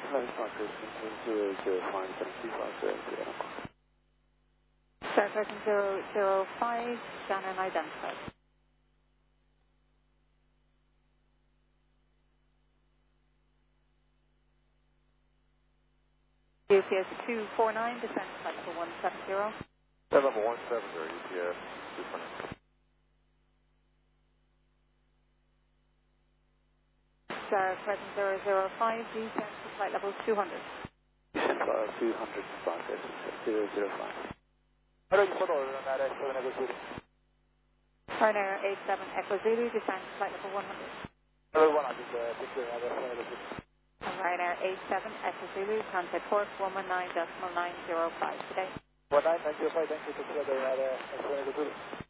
Hello, Parker, 005, Star person 005, Shannon identified. UPS 249, descent flight level 170. Flight level 170, UPS 249. Star present 005, descent to flight level 200. Descent 200, Parker, 005. Hello, you photo Ryanair 87 Echo Zulu. Ryanair 87 Echo Zulu, descent to flight level 100. Hello, 100, picture Ryanair 7 Echo Zulu. Ryanair 87 Echo Zulu, contact port 119.905 today. 19905, thank you, picture Ryanair 7 Echo Zulu.